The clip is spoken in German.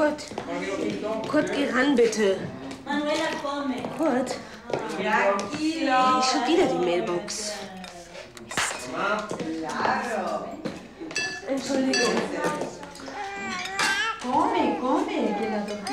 Kurt. Kurt, geh ran, bitte. Manuela, come. Kurt? Ja, Kilo. Nicht schon wieder die Mailbox. Claro. Entschuldigung. Come, che la